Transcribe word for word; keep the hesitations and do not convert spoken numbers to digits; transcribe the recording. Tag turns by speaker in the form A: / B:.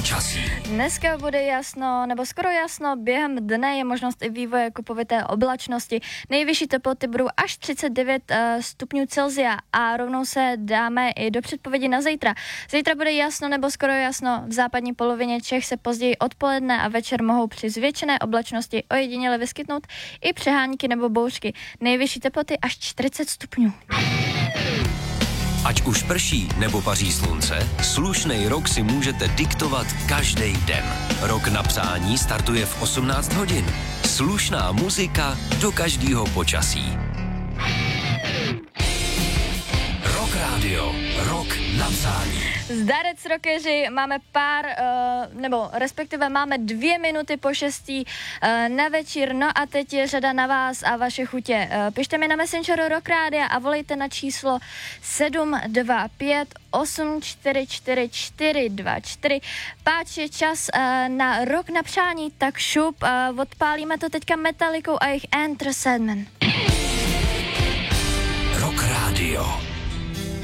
A: Počasí.
B: Dneska bude jasno, nebo skoro jasno, během dne je možnost i vývoje kupovité oblačnosti. Nejvyšší teploty budou až třicet devět uh, stupňů Celsia a rovnou se dáme i do předpovědi na zítra. Zítra bude jasno nebo skoro jasno, v západní polovině Čech se později odpoledne a večer mohou při zvětšené oblačnosti ojediněle vyskytnout i přehánky nebo bouřky. Nejvyšší teploty až čtyřicet stupňů.
A: Ať už prší nebo paří slunce, slušnej rok si můžete diktovat každý den. Rok na přání startuje v osmnáct hodin. Slušná muzika do každého počasí. Rock Radio. Rok na přání.
B: Zdarec rockeři, máme pár, uh, nebo respektive máme dvě minuty po šestý uh, na večír, no a teď je řada na vás a vaše chutě. Uh, pište mi na Messengeru Rock Rádia a volejte na číslo sedm dva pět osm čtyři čtyři čtyři dva čtyři. Páč je čas uh, na rok na přání, tak šup, uh, odpálíme to teďka Metallicou a jejich Enter Sandman.
A: Rock Radio.